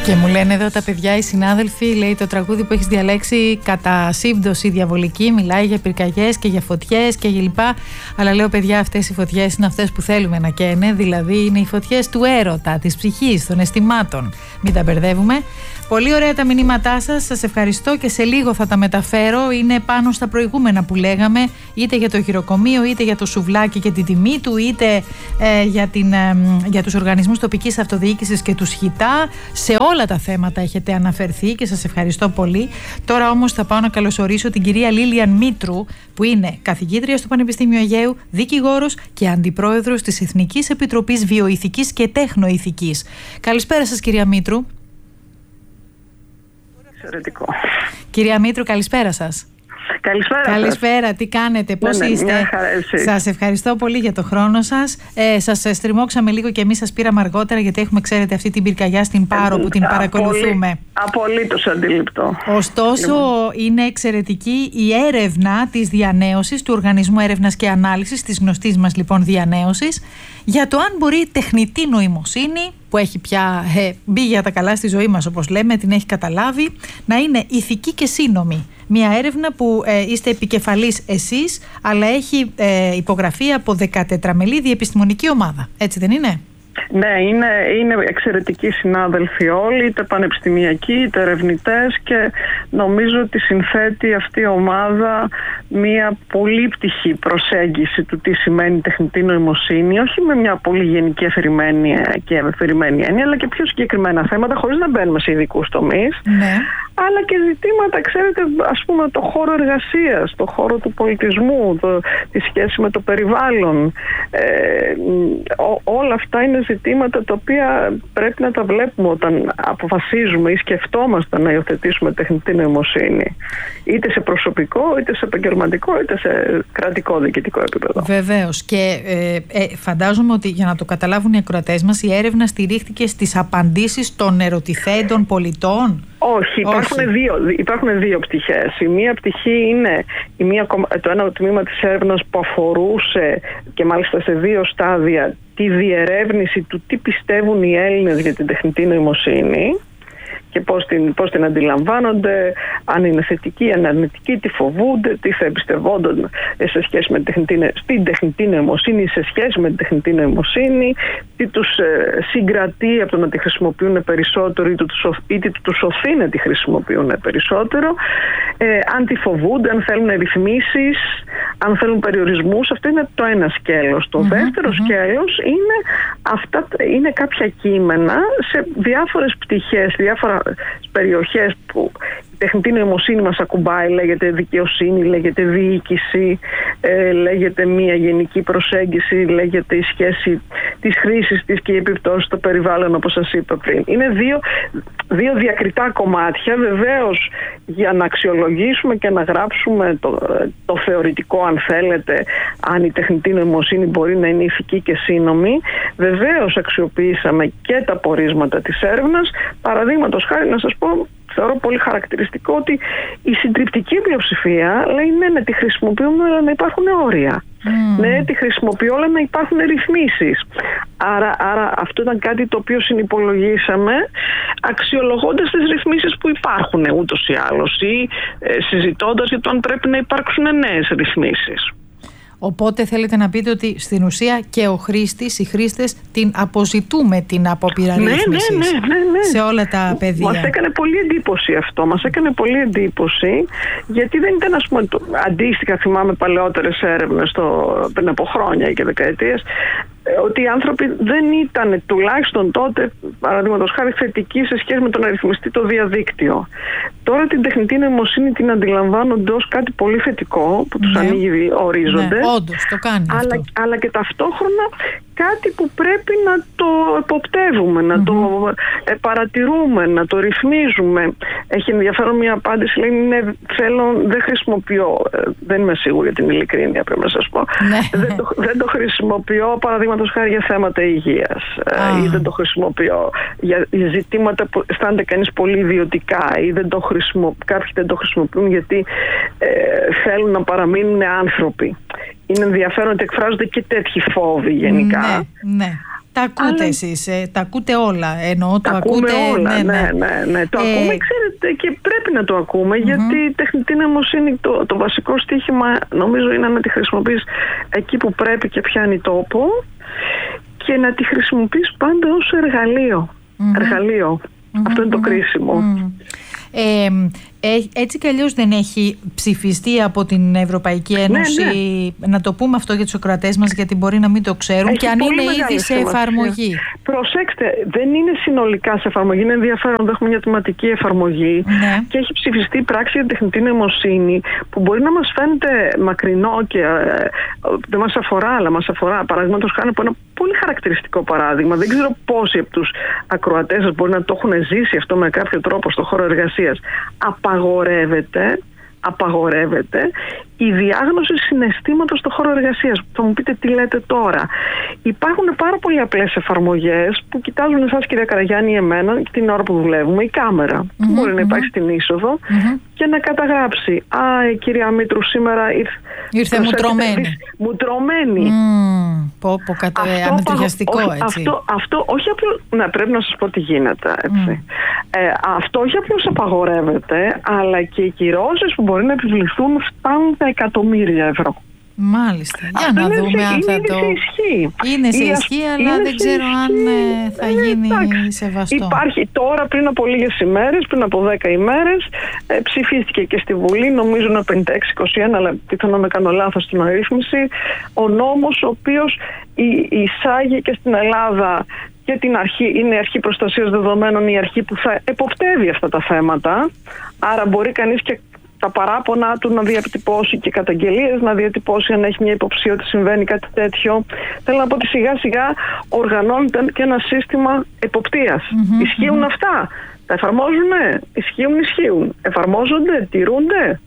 Και μου λένε εδώ τα παιδιά, οι συνάδελφοι, λέει το τραγούδι που έχεις διαλέξει κατά σύμπτωση διαβολική, μιλάει για πυρκαγιές και για φωτιές και λοιπά. Αλλά λέω, παιδιά, αυτές οι φωτιές είναι αυτές που θέλουμε να καίνε, δηλαδή είναι οι φωτιές του έρωτα, της ψυχής, των αισθημάτων. Μην τα μπερδεύουμε. Πολύ ωραία τα μηνύματά σας, σας ευχαριστώ και σε λίγο θα τα μεταφέρω. Είναι πάνω στα προηγούμενα που λέγαμε, είτε για το χειροκομείο, είτε για το σουβλάκι και την τιμή του, είτε για τους οργανισμούς τοπικής αυτοδιοίκησης και τους ΧΙΤΑ. Σε όλα τα θέματα έχετε αναφερθεί και σας ευχαριστώ πολύ. Τώρα όμως θα πάω να καλωσορίσω την κυρία Λίλιαν Μήτρου, που είναι καθηγήτρια στο Πανεπιστήμιο Αιγαίου, δικηγόρος και αντιπρόεδρος της Εθνικής Επιτροπής Βιοηθικής και Τέχνοηθικής. Καλησπέρα σας, κυρία Μήτρου. Εξαιρετικό. Κυρία Μήτρου, καλησπέρα σας. Καλησπέρα, τι κάνετε, πώς είστε? Σας ευχαριστώ πολύ για το χρόνο σας. Σας στριμώξαμε λίγο και εμείς σας πήραμε αργότερα, γιατί έχουμε, ξέρετε, αυτή την πυρκαγιά στην Πάρο που την παρακολουθούμε. Απολύτως αντιληπτό. Ωστόσο, είναι εξαιρετική η έρευνα της διανέωσης του Οργανισμού Έρευνας και Ανάλυσης, της γνωστής μας λοιπόν διανέωσης, για το αν μπορεί η τεχνητή νοημοσύνη, που έχει πια μπει για τα καλά στη ζωή μας, όπως λέμε, την έχει καταλάβει, να είναι ηθική και σύνομη. Μια έρευνα που είστε επικεφαλής εσείς, αλλά έχει υπογραφεί από 14 μελή διεπιστημονική ομάδα. Έτσι δεν είναι? Ναι, είναι εξαιρετικοί συνάδελφοι όλοι, είτε πανεπιστημιακοί είτε ερευνητές, και νομίζω ότι συνθέτει αυτή η ομάδα μια πολύπτυχη προσέγγιση του τι σημαίνει τεχνητή νοημοσύνη, όχι με μια πολύ γενική αφηρημένη έννοια, αλλά και πιο συγκεκριμένα θέματα, χωρίς να μπαίνουμε σε ειδικούς τομείς. Ναι. Αλλά και ζητήματα, ξέρετε, ας πούμε, το χώρο εργασίας, το χώρο του πολιτισμού, τη σχέση με το περιβάλλον. Όλα αυτά είναι ζητήματα τα οποία πρέπει να τα βλέπουμε όταν αποφασίζουμε ή σκεφτόμαστε να υιοθετήσουμε τεχνητή νοημοσύνη. Είτε σε προσωπικό, είτε σε επαγγελματικό, είτε σε κρατικό διοικητικό επίπεδο. Βεβαίως. Και φαντάζομαι ότι, για να το καταλάβουν οι ακροατές μας, η έρευνα στηρίχθηκε στις απαντήσεις των ερωτηθέντων πολιτών. Όχι, υπάρχουν δύο πτυχές. Η μία πτυχή είναι το ένα τμήμα της έρευνας που αφορούσε, και μάλιστα σε 2 στάδια, τη διερεύνηση του τι πιστεύουν οι Έλληνες για την τεχνητή νοημοσύνη και πώς την αντιλαμβάνονται, αν είναι θετική, αν είναι αρνητική, τι φοβούνται, τι θα εμπιστευόνταν σε σχέση με την τεχνητή νοημοσύνη, σε σχέση με την τεχνητή νοημοσύνη, τι τους συγκρατεί από το να τη χρησιμοποιούν περισσότερο, είτε τους οθεί να τη χρησιμοποιούν περισσότερο, αν τη φοβούνται, αν θέλουν ρυθμίσεις, αν θέλουν περιορισμούς. Αυτό είναι το ένα σκέλος. Το δεύτερο σκέλος είναι κάποια κείμενα σε διάφορες πτυχές, διάφορα περιοχές που η τεχνητή νοημοσύνη μας ακουμπάει. Λέγεται δικαιοσύνη, λέγεται διοίκηση, λέγεται μια γενική προσέγγιση, λέγεται η σχέση της χρήσης της και η επιπτώσεις στο περιβάλλον, όπως σας είπα πριν. Είναι δύο διακριτά κομμάτια. Βεβαίως, για να αξιολογήσουμε και να γράψουμε το θεωρητικό, αν θέλετε, αν η τεχνητή νοημοσύνη μπορεί να είναι ηθική και σύνομη, βεβαίως αξιοποιήσαμε και τα πορίσματα της έρευνας. Παραδείγματος χάρη, να σας πω, θεωρώ πολύ χαρακτηριστικό ότι η συντριπτική πλειοψηφία λέει ναι, τη χρησιμοποιούμε, αλλά να υπάρχουν όρια. Ναι, τη χρησιμοποιώ, αλλά να υπάρχουν ρυθμίσεις. Άρα αυτό ήταν κάτι το οποίο συνυπολογίσαμε, αξιολογώντας τις ρυθμίσεις που υπάρχουν ούτως ή άλλως, ή συζητώντας για το αν πρέπει να υπάρξουν νέες ρυθμίσεις. Οπότε θέλετε να πείτε ότι στην ουσία και ο χρήστης, οι χρήστες την αποζητούμε την απόπειρα ρύθμισης σε όλα τα πεδία. Μας έκανε πολύ εντύπωση αυτό. Μας έκανε πολύ εντύπωση, γιατί δεν ήταν, ας πούμε, αντίστοιχα, θυμάμαι παλαιότερες έρευνες πριν από χρόνια και δεκαετίες, ότι οι άνθρωποι δεν ήταν τουλάχιστον τότε, παραδείγματος χάρη, θετικοί σε σχέση με το να ρυθμιστεί το διαδίκτυο. Τώρα την τεχνητή νοημοσύνη την αντιλαμβάνονται ως κάτι πολύ θετικό που τους ανοίγει ορίζοντες. Ναι, όντως, το κάνει αυτό. Αλλά και ταυτόχρονα κάτι που πρέπει να το εποπτεύουμε, να το παρατηρούμε, να το ρυθμίζουμε. Έχει ενδιαφέρον μια απάντηση, λέει ναι, δεν χρησιμοποιώ, δεν είμαι σίγουρη για την ειλικρίνεια, πρέπει να σας πω. Δεν το χρησιμοποιώ, παραδείγματος χάρη, για θέματα υγείας, ή δεν το χρησιμοποιώ για ζητήματα που αισθάνεται κανείς πολύ ιδιωτικά, ή κάποιοι δεν το χρησιμοποιούν γιατί θέλουν να παραμείνουν άνθρωποι. Είναι ενδιαφέρον ότι εκφράζονται και τέτοιοι φόβοι γενικά. Ναι. Τα ακούτε εσείς, τα ακούτε όλα, εννοώ τα το ακούτε όλα, ναι. Το ακούμε, ξέρετε, και πρέπει να το ακούμε, γιατί η τεχνητή νοημοσύνη το βασικό στοίχημα νομίζω είναι να τη χρησιμοποιείς εκεί που πρέπει και πιάνει τόπο και να τη χρησιμοποιείς πάντα ως εργαλείο. Αυτό είναι το κρίσιμο. Έτσι κι αλλιώς δεν έχει ψηφιστεί από την Ευρωπαϊκή Ένωση, να το πούμε αυτό για τους ακροατές μας, γιατί μπορεί να μην το ξέρουν, και αν είναι ήδη σε εφαρμογή. Προσέξτε, δεν είναι συνολικά σε εφαρμογή, είναι ενδιαφέρον, δεν έχουμε μια θεματική εφαρμογή και έχει ψηφιστεί πράξη για τεχνητή νοημοσύνη που μπορεί να μας φαίνεται μακρινό και δεν μας αφορά, αλλά μας αφορά. Παραδείγματος χάρη από ένα πολύ χαρακτηριστικό παράδειγμα. Δεν ξέρω πόσοι από τους ακροατές σας μπορεί να το έχουν ζήσει αυτό με κάποιο τρόπο στο χώρο εργασίας. Απαγορεύεται η διάγνωση συναισθήματος στο χώρο εργασίας. Θα μου πείτε τι λέτε τώρα. Υπάρχουν πάρα πολλοί απλές εφαρμογές που κοιτάζουν εσάς, κυρία Καραγιάννη, εμένα την ώρα που δουλεύουμε, η κάμερα. Μπορεί να υπάρχει στην είσοδο και να καταγράψει κυρία Μήτρου σήμερα ήρθε μουτρωμένη. Ανατριχιαστικό, έτσι. Αυτό όχι απλώς, πρέπει να σας πω τι γίνεται, έτσι. Αυτό όχι απλώς απαγορεύεται, αλλά και οι κυρώσεις που μπορεί να επιβληθούν φτάνουν τα εκατομμύρια ευρώ. Μάλιστα. Για να δούμε αν θα το... Είναι σε ισχύ, αλλά δεν ξέρω αν θα γίνει σεβαστό. Υπάρχει τώρα, πριν από λίγες ημέρες, πριν από 10 ημέρες, ψηφίστηκε και στη Βουλή, νομίζω είναι 56-21, αλλά πιθανόν να κάνω λάθος στην αρρύθμιση, ο νόμος ο οποίος εισάγει και στην Ελλάδα και την αρχή, είναι η αρχή προστασίας δεδομένων, η αρχή που θα εποπτεύει αυτά τα θέματα. Άρα μπορεί κανείς και τα παράπονα του να διατυπώσει και καταγγελίες να διατυπώσει αν έχει μια υποψία ότι συμβαίνει κάτι τέτοιο. Θέλω να πω ότι σιγά σιγά οργανώνεται και ένα σύστημα εποπτείας. Ισχύουν αυτά. Τα εφαρμόζουνε. Ισχύουν. Εφαρμόζονται. Τηρούνται.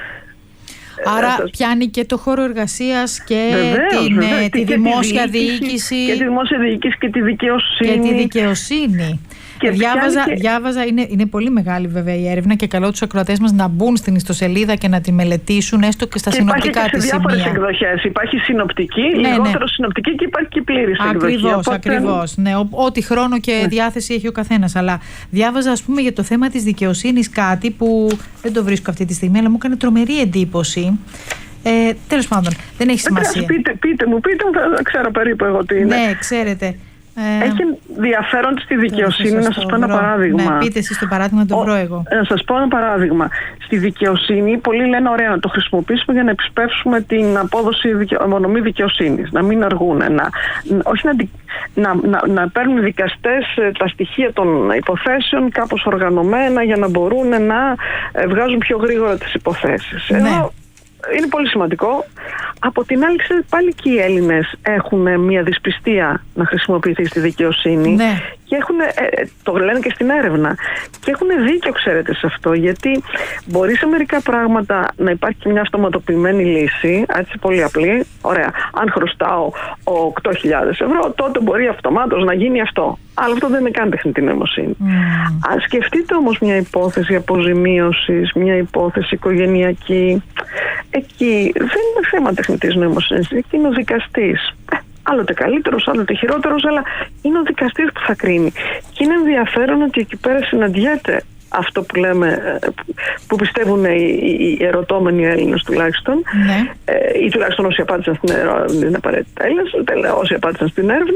Άρα πιάνει και το χώρο εργασίας και τη δημόσια διοίκηση. Και τη δημόσια διοίκηση και τη δικαιοσύνη. Διάβαζα, είναι πολύ μεγάλη βέβαια η έρευνα και καλό τους ακροατές μας να μπουν στην ιστοσελίδα και να τη μελετήσουν, έστω και στα συνοπτικά της σημεία. Υπάρχει και σε διάφορες εκδοχές. Υπάρχει συνοπτική, λιγότερο συνοπτική και υπάρχει και πλήρης εκδοχή. Ακριβώς. Ναι, ό,τι χρόνο και διάθεση έχει ο καθένας. Αλλά διάβαζα, ας πούμε, για το θέμα της δικαιοσύνης κάτι που δεν το βρίσκω αυτή τη στιγμή, αλλά μου έκανε τρομερή εντύπωση. Τέλος πάντων, δεν έχει σημασία. Πείτε μου, θα ξέρω περίπου εγώ τι είναι. Ναι, ξέρετε. Έχει ενδιαφέρον στη δικαιοσύνη. Να σας πω ένα παράδειγμα. Ναι, πείτε εσείς το παράδειγμα, το βρω εγώ. Να σας πω ένα παράδειγμα. Στη δικαιοσύνη, πολλοί λένε ωραία να το χρησιμοποιήσουμε για να επισπεύσουμε την απόδοση απονομή δικαιοσύνης. Να μην αργούν. Όχι να παίρνουν οι δικαστές τα στοιχεία των υποθέσεων κάπως οργανωμένα για να μπορούν να βγάζουν πιο γρήγορα τις υποθέσεις. Είναι πολύ σημαντικό. Από την άλλη, ξέρετε, πάλι και οι Έλληνες έχουν μια δυσπιστία να χρησιμοποιηθεί στη δικαιοσύνη και το λένε και στην έρευνα. Και έχουν δίκιο, ξέρετε, σε αυτό, γιατί μπορεί σε μερικά πράγματα να υπάρχει και μια αυτοματοποιημένη λύση, έτσι πολύ απλή. Ωραία, αν χρωστάω 8.000 ευρώ, τότε μπορεί αυτομάτως να γίνει αυτό. Αλλά αυτό δεν είναι καν τεχνητή νοημοσύνη. Αν σκεφτείτε όμως μια υπόθεση αποζημίωσης, μια υπόθεση οικογενειακή, εκεί δεν είναι θέμα τεχνητής νοημοσύνης, εκεί είναι ο δικαστής. Άλλοτε καλύτερος, άλλοτε χειρότερος, αλλά είναι ο δικαστής που θα κρίνει. Και είναι ενδιαφέρον ότι εκεί πέρα συναντιέται αυτό που λέμε, που πιστεύουν οι ερωτώμενοι Έλληνες τουλάχιστον, ή τουλάχιστον όσοι απάντησαν στην έρευνα, δεν είναι απαραίτητα Έλληνες, όσοι απάντησαν στην έρευνα.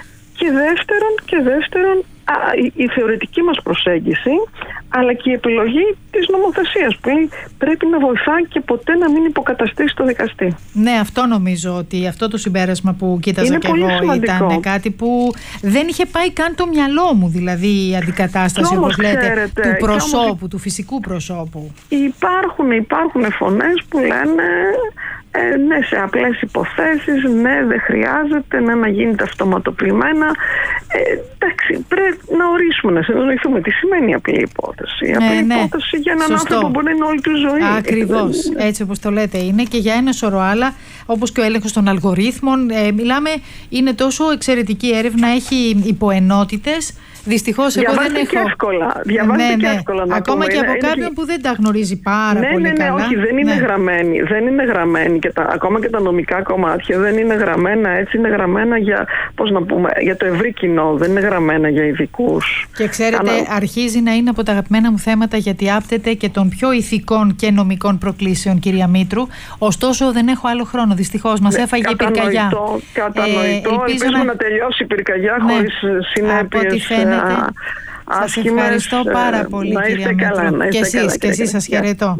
Και δεύτερον, η θεωρητική μας προσέγγιση, αλλά και η επιλογή της νομοθεσίας που πρέπει να βοηθάει και ποτέ να μην υποκαταστήσει το δικαστή. Ναι, αυτό νομίζω ότι αυτό το συμπέρασμα που κοίταζα και εγώ ήταν κάτι που δεν είχε πάει καν το μυαλό μου, δηλαδή η αντικατάσταση, όπως λέτε, του προσώπου, του φυσικού προσώπου. Υπάρχουν φωνές που λένε ναι, σε απλές υποθέσεις, ναι, δεν χρειάζεται, ναι, να γίνεται αυτοματοποιημένα. Εντάξει, πρέπει να ορίσουμε, να συνεννοηθούμε τι σημαίνει απλή υπόθεση. Υπόθεση για έναν άνθρωπο που μπορεί να είναι όλη του ζωή. Ακριβώς, έτσι όπως το λέτε είναι, και για ένα σωρό άλλα, όπως και ο έλεγχος των αλγορίθμων. Μιλάμε, είναι τόσο εξαιρετική έρευνα, έχει υποενότητες. Δυστυχώς εγώ δεν έχω. Διαβάστηκε εύκολα να ακόμα πούμε. και από κάποιον που δεν τα γνωρίζει πάρα πολύ καλά. Όχι, δεν είναι γραμμένη. Δεν είναι γραμμένη και ακόμα και τα νομικά κομμάτια δεν είναι γραμμένα έτσι. Είναι γραμμένα για, πώς να πούμε, για το ευρύ κοινό. Δεν είναι γραμμένα για ειδικούς. Και ξέρετε, αρχίζει να είναι από τα αγαπημένα μου θέματα, γιατί άπτεται και των πιο ηθικών και νομικών προκλήσεων, κυρία Μήτρου. Ωστόσο, δεν έχω άλλο χρόνο. Δυστυχώς, μας έφαγε η πυρκαγιά. Κατανοητό. Ελπίζουμε να τελειώσει η πυρκαγιά χωρίς συνέπειες. Σας ευχαριστώ πάρα πολύ, κυρία Μήτρου. Και εσείς σας χαιρετώ.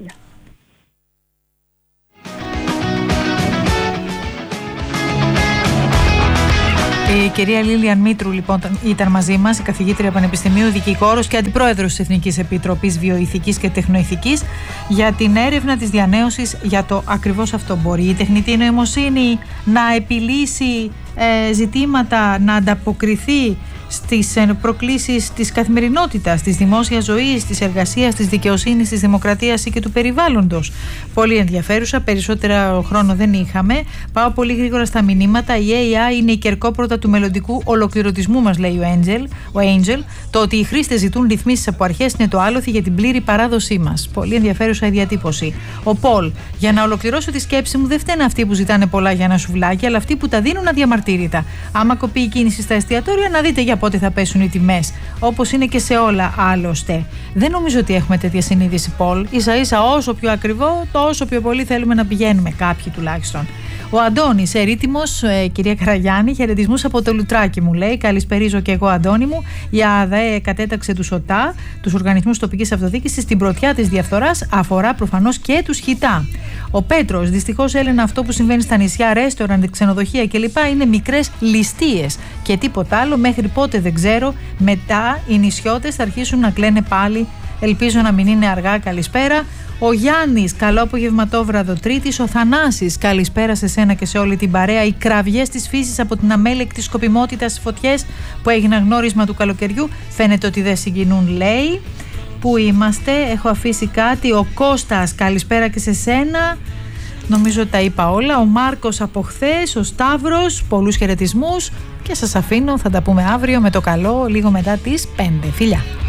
Η κυρία Λίλιαν Μήτρου λοιπόν ήταν μαζί μας, η καθηγήτρια πανεπιστημίου, δικηγόρος και αντιπρόεδρος της Εθνικής Επιτροπής Βιοηθικής και Τεχνοηθικής, για την έρευνα της διανέωσης για το ακριβώς αυτό. Μπορεί η τεχνητή νοημοσύνη να επιλύσει ζητήματα, να ανταποκριθεί στις προκλήσεις της καθημερινότητας, της δημόσιας ζωής, της εργασίας, της δικαιοσύνης, της δημοκρατίας ή και του περιβάλλοντος? Πολύ ενδιαφέρουσα, περισσότερα χρόνο δεν είχαμε. Πάω πολύ γρήγορα στα μηνύματα. Η AI είναι η κερκόπορτα του μελλοντικού ολοκληρωτισμού μας, λέει ο Angel. Το ότι οι χρήστες ζητούν ρυθμίσεις από αρχές είναι το άλοθη για την πλήρη παράδοσή μας. Πολύ ενδιαφέρουσα η διατύπωση. Ο Πολ, για να ολοκληρώσω τη σκέψη μου, δεν φταίνε αυτοί που ζητάνε πολλά για ένα σουβλάκι, αλλά αυτοί που τα δίνουν αδιαμαρτύρητα. Άμα κοπεί η κίνηση στα εστιατόρια, να δείτε για πότε θα πέσουν οι τιμές. Όπως είναι και σε όλα άλλωστε. Δεν νομίζω ότι έχουμε τέτοια συνείδηση, Πολ. Ίσα-ίσα, όσο πιο ακριβό, τόσο πιο πολύ θέλουμε να πηγαίνουμε, κάποιοι τουλάχιστον. Ο Αντώνης, ερήτημος, κυρία Καραγιάννη, χαιρετισμούς από το Λουτράκι, μου λέει. Καλησπερίζω και εγώ, Αντώνη μου. Η ΑΔΕ κατέταξε τους ΟΤΑ, τους οργανισμούς τοπικής αυτοδιοίκησης, στην πρωτιά της διαφθοράς, αφορά προφανώς και τους ΧΙΤΑ. Ο Πέτρος, δυστυχώς, Έλενα, αυτό που συμβαίνει στα νησιά, ρέστοραντ, ξενοδοχεία κλπ. Είναι μικρές ληστείες και τίποτα άλλο. Μέχρι πότε δεν ξέρω. Μετά οι νησιώτες θα αρχίσουν να κλαίνε πάλι. Ελπίζω να μην είναι αργά. Καλησπέρα. Ο Γιάννης, καλό απογευματόβραδο Τρίτης. Ο Θανάσης, καλησπέρα σε σένα και σε όλη την παρέα. Οι κραυγές της φύσης από την αμέλεκτη σκοπιμότητα στις φωτιές που έγιναν γνώρισμα του καλοκαιριού φαίνεται ότι δεν συγκινούν, λέει. Πού είμαστε, έχω αφήσει κάτι. Ο Κώστας, καλησπέρα και σε σένα. Νομίζω τα είπα όλα. Ο Μάρκος από χθες, ο Σταύρος, πολλούς χαιρετισμούς και σας αφήνω, θα τα πούμε αύριο με το καλό, λίγο μετά τις 5. Φιλιά.